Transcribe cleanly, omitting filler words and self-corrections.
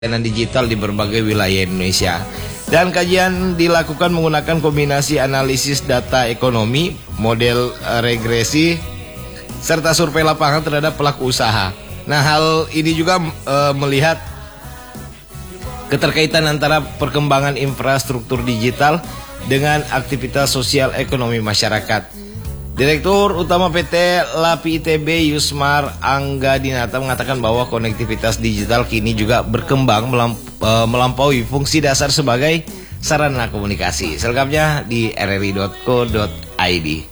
layanan digital di berbagai wilayah Indonesia. Dan kajian dilakukan menggunakan kombinasi analisis data ekonomi, model regresi, serta survei lapangan terhadap pelaku usaha. Nah, hal ini juga melihat keterkaitan antara perkembangan infrastruktur digital dengan aktivitas sosial ekonomi masyarakat. Direktur Utama PT LAPI ITB Yusmar Angga Dinata mengatakan bahwa konektivitas digital kini juga berkembang melampaui fungsi dasar sebagai sarana komunikasi. Selengkapnya di rri.co.id.